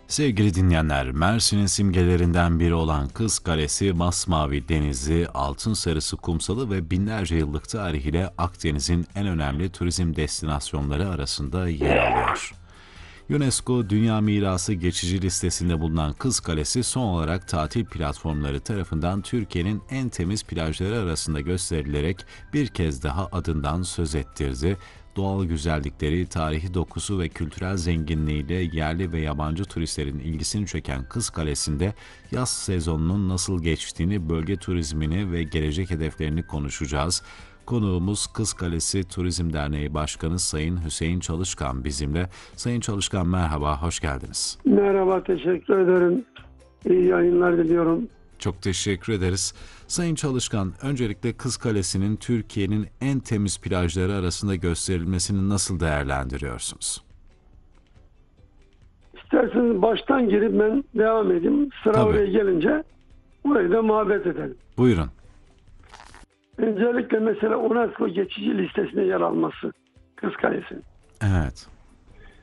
Sevgili dinleyenler, Mersin'in simgelerinden biri olan Kız Kalesi, masmavi denizi, altın sarısı kumsalı ve binlerce yıllık tarihiyle Akdeniz'in en önemli turizm destinasyonları arasında yer alıyor. UNESCO Dünya Mirası geçici listesinde bulunan Kız Kalesi son olarak tatil platformları tarafından Türkiye'nin en temiz plajları arasında gösterilerek bir kez daha adından söz ettirdi. Doğal güzellikleri, tarihi dokusu ve kültürel zenginliğiyle yerli ve yabancı turistlerin ilgisini çeken Kız Kalesi'nde yaz sezonunun nasıl geçtiğini, bölge turizmini ve gelecek hedeflerini konuşacağız. Konuğumuz Kız Kalesi Turizm Derneği Başkanı Sayın Hüseyin Çalışkan bizimle. Sayın Çalışkan merhaba, hoş geldiniz. Merhaba, teşekkür ederim. İyi yayınlar diliyorum. Çok teşekkür ederiz. Sayın Çalışkan, öncelikle Kız Kalesi'nin Türkiye'nin en temiz plajları arasında gösterilmesini nasıl değerlendiriyorsunuz? İsterseniz baştan girip ben devam edeyim. Sıra Tabii. oraya gelince orayı da muhabbet edelim. Buyurun. Öncelikle mesela UNESCO geçici listesine yer alması Kız Kalesi'nin. Evet.